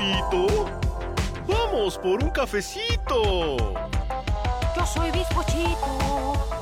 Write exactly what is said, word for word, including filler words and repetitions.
bizcochito? ¡Vamos por un cafecito! Yo soy bizcochito.